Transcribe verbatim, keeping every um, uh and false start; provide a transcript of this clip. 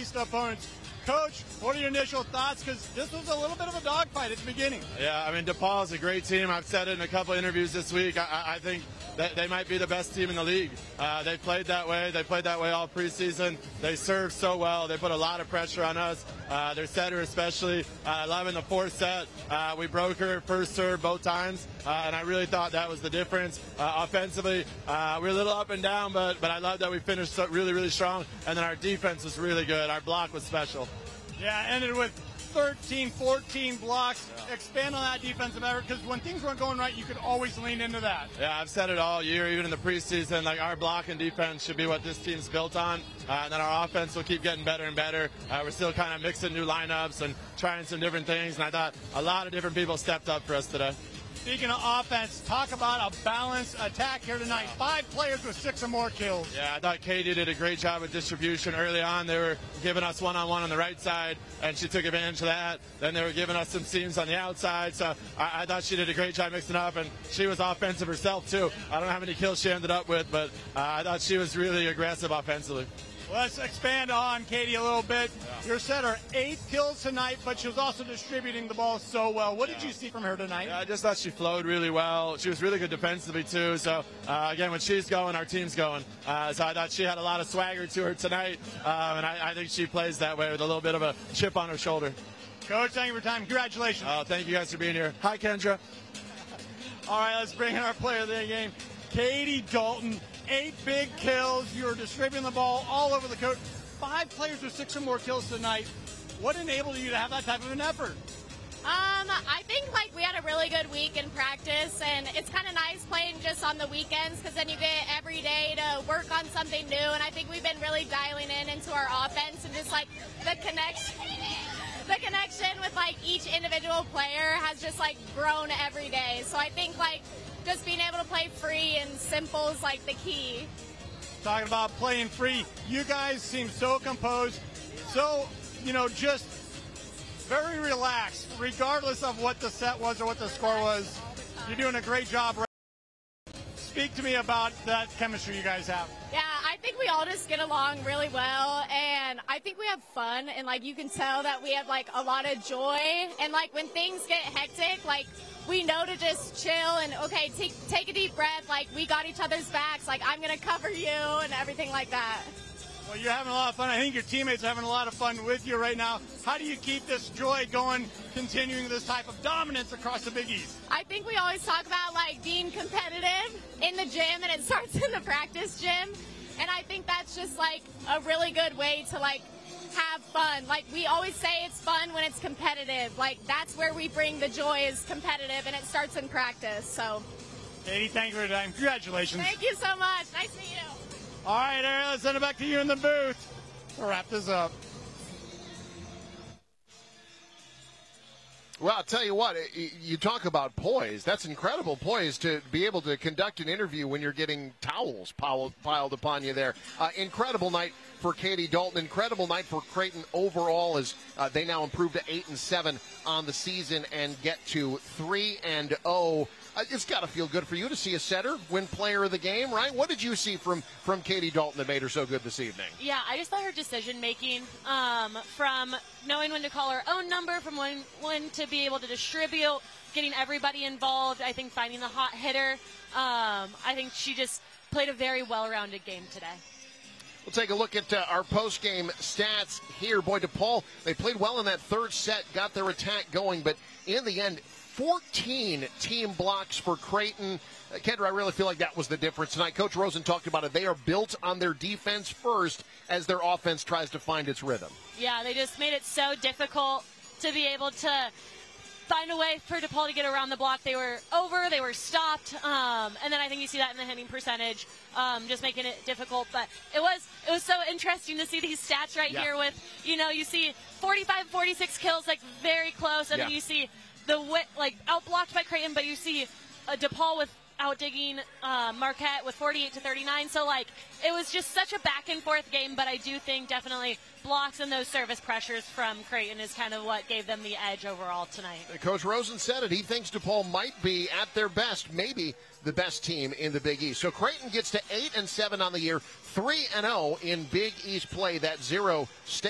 East opponents. Coach, what are your initial thoughts? Because this was a little bit of a dogfight at the beginning. Yeah, I mean, DePaul is a great team. I've said it in a couple interviews this week. I, I think that they might be the best team in the league. Uh, they played that way. They played that way all preseason. They served so well. They put a lot of pressure on us. Uh, their setter especially. Uh, I love in the fourth set. Uh, we broke her first serve both times, uh, and I really thought that was the difference. Uh, offensively, uh, we were a little up and down, but, but I love that we finished so really, really strong, and then our defense was really good. Our block was special. Yeah, ended with thirteen, fourteen blocks. Yeah. Expand on that defensive effort, because when things weren't going right, you could always lean into that. Yeah, I've said it all year, even in the preseason, like our block and defense should be what this team's built on, uh, and then our offense will keep getting better and better. Uh, we're still kind of mixing new lineups and trying some different things, and I thought a lot of different people stepped up for us today. Speaking of offense, talk about a balanced attack here tonight. Five players with six or more kills. Yeah, I thought Katie did a great job with distribution early on. They were giving us one-on-one on the right side, and she took advantage of that. Then they were giving us some seams on the outside, so I, I thought she did a great job mixing up, and she was offensive herself, too. I don't know how many kills she ended up with, but uh, I thought she was really aggressive offensively. Let's expand on Katie a little bit. Yeah. Your setter, eight kills tonight, but she was also distributing the ball so well. What yeah. did you see from her tonight? Yeah, I just thought she flowed really well. She was really good defensively, too. So, uh, again, when she's going, our team's going. Uh, so I thought she had a lot of swagger to her tonight, uh, and I, I think she plays that way with a little bit of a chip on her shoulder. Coach, thank you for your time. Congratulations. Oh, thank you guys for being here. Hi, Kendra. All right, let's bring in our player of the game, Katie Dalton. Eight big kills. You were distributing the ball all over the court. Five players with six or more kills tonight. What enabled you to have that type of an effort? Um, I think like we had a really good week in practice, and it's kind of nice playing just on the weekends because then you get every day to work on something new. And I think we've been really dialing in into our offense and just like the connection. The connection with like each individual player has just like grown every day. So I think like just being able to play free and simple is like the key. Talking about playing free, you guys seem so composed, so, you know, just very relaxed, regardless of what the set was or what the score was. You're doing a great job. Speak to me about that chemistry you guys have. Yeah, I think we all just get along really well, and I think we have fun, and like you can tell that we have like a lot of joy, and like when things get hectic, like we know to just chill and okay, take take a deep breath, like we got each other's backs, like I'm gonna cover you and everything like that. Well, you're having a lot of fun. I think your teammates are having a lot of fun with you right now. How do you keep this joy going, continuing this type of dominance across the Big East? I think we always talk about like being competitive in the gym, and it starts in the practice gym. And I think that's just like a really good way to like have fun. Like we always say it's fun when it's competitive. Like that's where we bring the joy is competitive, and it starts in practice. So, Katie, thank you for your time. Congratulations. Thank you so much. Nice to meet you. All right, Ariel, let's send it back to you in the booth to wrap this up. Well, I'll tell you what, you talk about poise. That's incredible poise to be able to conduct an interview when you're getting towels piled upon you there. Uh, incredible night for Katie Dalton. Incredible night for Creighton overall as uh, they now improve to eight and seven on the season and get to three and oh. Uh, it's got to feel good for you to see a setter win player of the game, right? What did you see from, from Katie Dalton that made her so good this evening? Yeah, I just thought her decision-making um, from knowing when to call her own number, from when, when to be able to distribute, getting everybody involved, I think finding the hot hitter. Um, I think she just played a very well-rounded game today. We'll take a look at uh, our post-game stats here. Boy, DePaul, they played well in that third set, got their attack going, but in the end, fourteen team blocks for Creighton. Uh, Kendra, I really feel like that was the difference tonight. Coach Rosen talked about it. They are built on their defense first as their offense tries to find its rhythm. Yeah, they just made it so difficult to be able to find a way for DePaul to get around the block. They were over, they were stopped, um, and then I think you see that in the hitting percentage, um, just making it difficult. But it was it was so interesting to see these stats right yeah. here with, you know, you see forty-five, forty-six kills, like very close, and yeah. then you see the like outblocked by Creighton, but you see a DePaul with outdigging uh, Marquette with forty-eight to thirty-nine. So like it was just such a back and forth game, but I do think definitely blocks and those service pressures from Creighton is kind of what gave them the edge overall tonight. Coach Rosen said it. He thinks DePaul might be at their best, maybe the best team in the Big East. So Creighton gets to eight and seven on the year, three and oh in Big East play. That zero state.